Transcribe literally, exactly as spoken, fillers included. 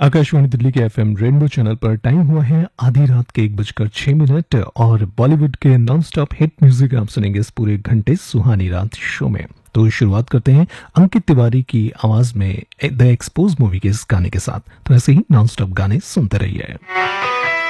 आकाशवाणी दिल्ली के FM rainbow channel पर time हुआ है आधी रात के एक बजकर छह मिनट और बॉलीवुड के नॉन स्टॉप हिट म्यूजिक आप सुनेंगे इस पूरे घंटे सुहानी रात शो में। तो शुरुआत करते हैं अंकित तिवारी की आवाज में द एक्सपोज मूवी के इस गाने के साथ। तो ऐसे ही नॉन स्टॉप गाने सुनते रहिए।